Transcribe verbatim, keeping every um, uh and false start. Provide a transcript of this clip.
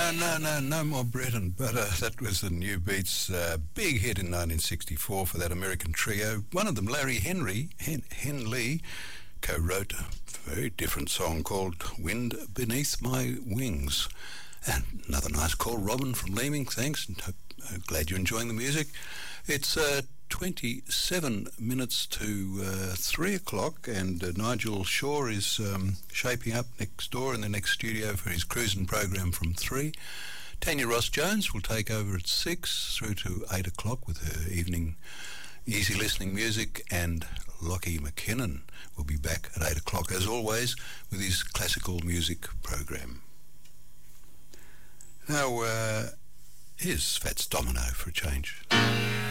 no, no, no, no more bread and butter. That was the New Beats' uh, big hit in nineteen sixty-four for that American trio. One of them, Larry Henry, Hen, Hen Lee, co-wrote a very different song called Wind Beneath My Wings. And another nice call, Robin from Leeming. Thanks, and hope, uh, glad you're enjoying the music. It's uh, twenty-seven minutes to uh, three o'clock, and uh, Nigel Shaw is um, shaping up next door in the next studio for his cruising program from three. Tanya Ross-Jones will take over at six through to eight o'clock with her evening easy listening music, and Lockie McKinnon will be back at eight o'clock as always with his classical music program. Now, uh, here's Fats Domino for a change.